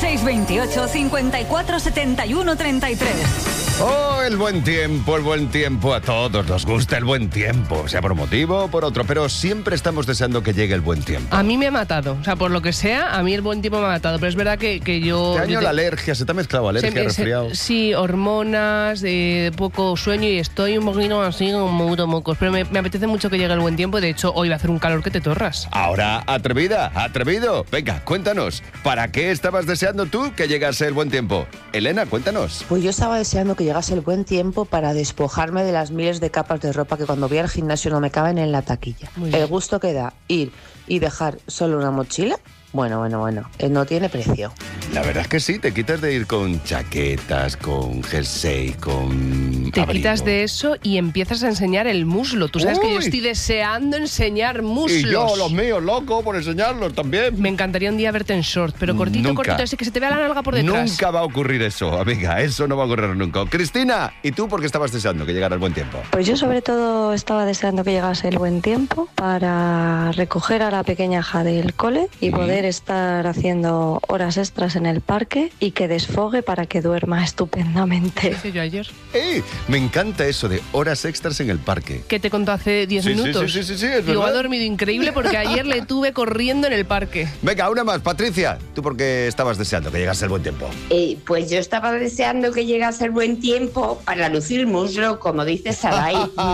628 54 71 33. Oh, el buen tiempo, a todos nos gusta el buen tiempo, sea por un motivo o por otro, pero siempre estamos deseando que llegue el buen tiempo. A mí me ha matado, o sea, por lo que sea, a mí el buen tiempo me ha matado, pero es verdad que yo... Este año la alergia, se te ha mezclado alergia, resfriado. Sí, hormonas, poco sueño y estoy un poquito así como mocos, pero me apetece mucho que llegue el buen tiempo, de hecho hoy va a hacer un calor que te torras. Ahora, atrevido, venga, cuéntanos, ¿para qué estabas deseando tú que llegase el buen tiempo? Elena, cuéntanos. Pues yo estaba deseando que llegase el buen tiempo para despojarme de las miles de capas de ropa que cuando voy al gimnasio no me caben en la taquilla. El gusto que da ir y dejar solo una mochila, bueno, no tiene precio. La verdad es que sí, te quitas de ir con chaquetas, con jersey, con Te abrigo. quitas de eso y empiezas a enseñar el muslo. Tú sabes que yo estoy deseando enseñar muslos. Y yo, los míos, loco, por enseñarlos también. Me encantaría un día verte en short, pero cortito, así que se te vea la nalga por detrás. Nunca va a ocurrir eso, amiga, eso no va a ocurrir nunca. Cristina, ¿y tú por qué estabas deseando que llegara el buen tiempo? Pues yo sobre todo estaba deseando que llegase el buen tiempo para recoger a la pequeña Jade del cole y poder estar haciendo horas extras en el parque y que desfogue para que duerma estupendamente. ¿Qué hice yo ayer? Me encanta eso de horas extras en el parque. ¿Qué te contó hace 10 minutos? Sí, es Digo, verdad. ha dormido increíble porque ayer le tuve corriendo en el parque. Venga, una más, Patricia. ¿Tú por qué estabas deseando que llegase el buen tiempo? Pues yo estaba deseando que llegase el buen tiempo para lucir muslo, como dice Sarai.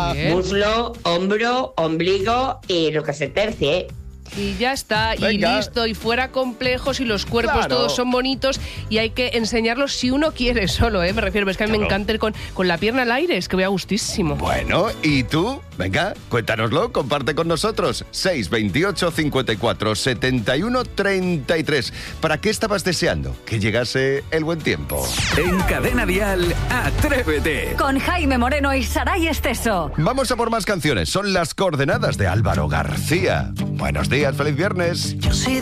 Muslo, hombro, ombligo y lo que se tercie. Y ya está, Venga. y listo, y fuera complejos y los cuerpos Claro. todos son bonitos y hay que enseñarlos si uno quiere solo, me refiero, es que a mí me encanta ir con la pierna al aire, es que voy a gustísimo. Bueno, ¿y tú? Venga, cuéntanoslo, comparte con nosotros. 628 54 71 33. ¿Para qué estabas deseando que llegase el buen tiempo? En Cadena Dial, Atrévete. Con Jaime Moreno y Saray Esteso. Vamos a por más canciones. Son las coordenadas de Álvaro García. Buenos días, feliz viernes. Yo soy